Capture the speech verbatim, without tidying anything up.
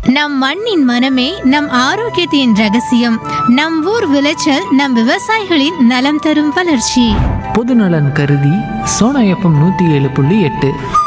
நம் மண்ணின் மனமே நம் ஆரோக்கியத்தின் ரகசியம். நம் ஊர் விளைச்சல் நம் விவசாயிகளின் நலம் தரும் வளர்ச்சி. பொதுநலன் கருதி சோனா எஃப்எம் நூற்றி ஏழு புள்ளி எட்டு